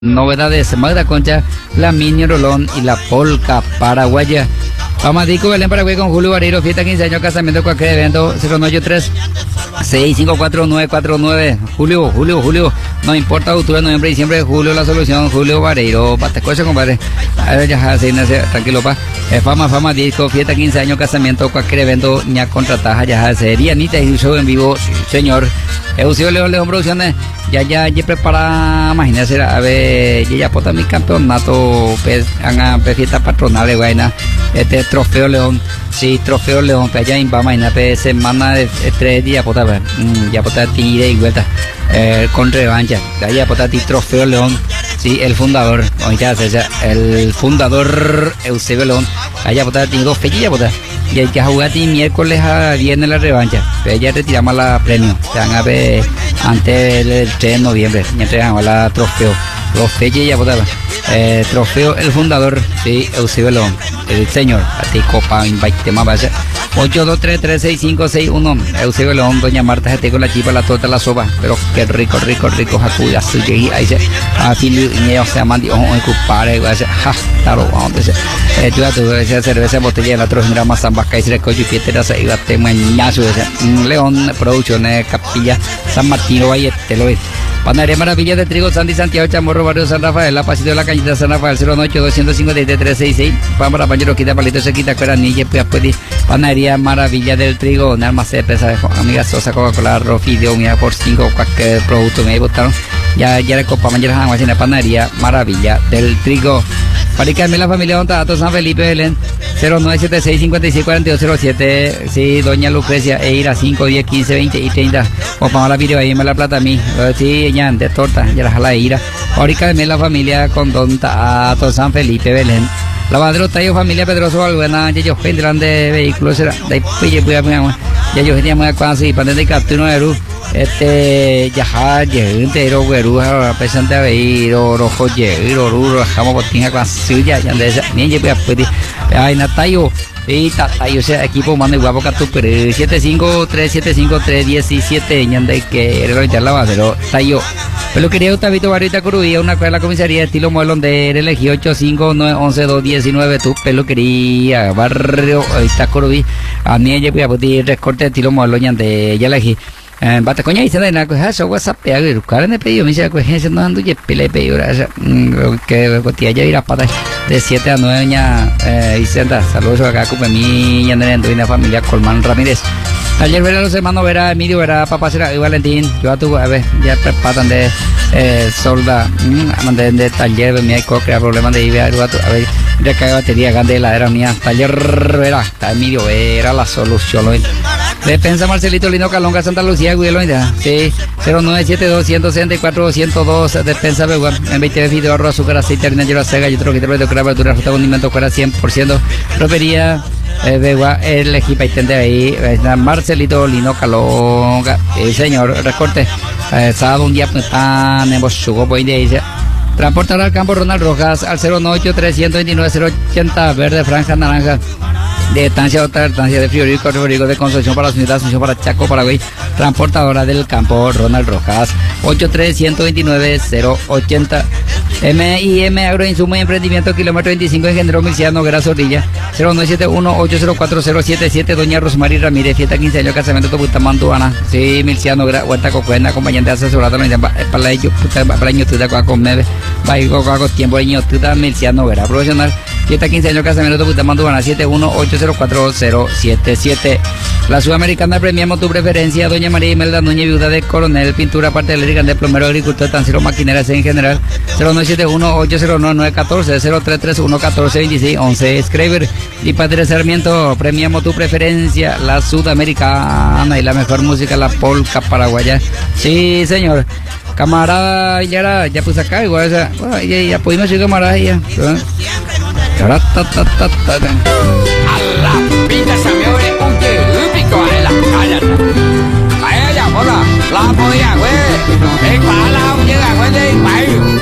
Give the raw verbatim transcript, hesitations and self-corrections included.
Novedades: Magda Concha, la Mini Rolón y la Polca Paraguaya. Amadico Belén Paraguay con Julio Barreiro, fiesta quince años, casamiento, cualquier evento, cero nueve ocho tres, seis cinco cuatro, nueve cuatro nueve. Julio, Julio, Julio, no importa, octubre, noviembre, diciembre, julio, la solución, Julio Barreiro, bate coche, compadre. A ver, ya, así, tranquilo, pa. Eh, fama, fama, disco, fiesta quince años, casamiento, cualquier evento, ña contrataja, ya, sería Anita y show en vivo, señor. Eusebio León, León Producciones, ya, ya, ya prepara, imagínese, a ver, ya, ya, pota mi campeonato, pues, haga, pues, fiesta patronal, de vaina, este, Trofeo León, sí, Trofeo León, pues, allá en Bama, pues, semana de tres días, pota, pues, mm, ya, pota, tira y vuelta, eh, con revancha, ya, pota, ti, Trofeo León, sí, el fundador, ahorita, el fundador Eusebio León, allá, pota, tiene dos fechillas, pota. Y hay que jugar el miércoles a viernes la revancha. Pero ya retiramos la premio. Se van a ver antes del tres de noviembre. Ya entregamos la trofeo. Los fechas ya votaban. Eh, trofeo el fundador, sí, Eusebio León. El señor. A ti copa, invite más base. ocho dos tres, tres seis cinco seis uno. Eusebio León, doña Marta, se te con la chipa, la torta, la sopa. Pero qué rico, rico, rico. Jacuya, suye, ahí se. Así, y ellos se llaman, dios, un cupare, ja, claro, vamos a decir. Eh, tú ya tuve esa cerveza, botella, la otra general más zambasca y se le coge y fiesta, la se iba a tener mañazo. León, Producciones, Capilla, San Martín, Valle, te lo ves. Panadería Maravilla de Trigo, Sandy, Santiago, Chamorro, Barrio San Rafael, La Pasito de la Cañita, San Rafael, cero nueve ocho, dos cinco tres, tres seis seis. Para Pañero, quita palito, se quita, cuera, niña, pues, pues, Panadería Maravilla del Trigo, un almacén de pesa, amiga Sosa, Coca-Cola, arroz, fideo, mira, por cinco, cualquier producto me botaron. Ya, ya le copa, mañana, en la Panadería Maravilla del Trigo. Para que la familia Don Tato, San Felipe, Belén, cero nueve siete seis, cinco seis cuatro dos cero siete, sí, doña Lucrecia, Eira, cinco, diez, quince, veinte y treinta, o para la video ahí me la plata a mí, sí, ya, de torta, ya la jala Eira. Ahorita la familia con Don Tato, San Felipe, Belén. Lavadero Tallo, familia Pedroso, Alguna, ya yo vendrán de vehículos, será, de ahí, pues, ya, ya yo venía muy a cuando sí, para de captura de luz. Este ya ya entero güero presente a ver rojo llero ruro jamo botinha con suya ya de esa bien ya puede ay Natayo y Tatayo sea equipo mando guapo que tú pero siete cinco tres siete cinco tres diecisiete ñande que era el lavadero Tayo. Pero quería usted Vito Barrita Corubía, una cosa de la comisaría estilo modelo de elegí ocho cinco nueve once dos diecinueve tu peluquería barrio está Corubí a mí ella voy a poder recorte estilo modelo ñande ya elegí. Bata coña dice de nada eso WhatsApp ya el cara me pedido me dice que gente no ando y pele pedido que cotilla ya irá para de siete a nueve ña y senta saludos acá con mi ña de una familia Colmán Ramírez. Ayer verá los hermanos verá Emilio verá papá será y Valentín yo a tu a ver ya preparan de solda de de taller me hay crea problemas de idea a ver recarga batería grande de la era mía taller verá está Emilio era la solución. Defensa Marcelito Lino Calonga Santa Lucía Guiloida, sí, cero nueve siete dos, uno seis cuatro, dos cero dos, Defensa Beguar, en veinte de video, arroz, azúcar, aceite, harina, hierba, cega, y otro que te puede tocar verdura, fruta, condimento, fuera cien por ciento, ropería, eh, Beguar, el equipo intende ahí, Marcelito Lino Calonga, eh, señor, recorte, eh, sábado un día, pues, tan, hemos subo, pues, de ahí, transportar al campo Ronald Rojas, al cero nueve ocho, tres dos nueve, cero ochenta, verde, franja, naranja, de estancia a otra estancia de frigorífico, frigorífico de Concepción para la unidad, Asunción para Chaco, Paraguay, transportadora del campo Ronald Rojas, ocho tres uno dos nueve, cero ochenta, M I M Agroinsumo y Emprendimiento, kilómetro veinticinco, Ingeniero Milciano, Guerra Zorrilla, cero nueve siete uno, ocho cero cuatro, cero siete siete, doña Rosmary Ramírez, fiesta quince años, casamiento de Butamantuana, sí, Milciano, Huerta Cocuena, acompañante asesorado, para la ellos, para el año, tuda, con nueve, va y con tiempo, año, tuda, Milciano, Guerra Profesional, fiesta quince años, casamiento de Butamantuana, siete uno ocho cero cuatro cero siete siete. La Sudamericana premiamos tu preferencia, doña María Imelda Núñez, viuda de Coronel, pintura, parte eléctrica de plomero, agricultor, tancero, maquineras en general, cero nueve siete uno, ocho cero nueve, nueve uno cuatro, cero tres tres uno, catorce veintiséis, once, Escriber y Padre Sarmiento, premiamos tu preferencia, la Sudamericana y la mejor música, la polca paraguaya, sí señor. Camarada, ya era, ya puse acá, igual, esa, bueno, ya, ya pudimos ir camarada ya. A la pinta se me abre un típico en la calle. A ella, hola, la podía, güey. Es para la llega, güey, de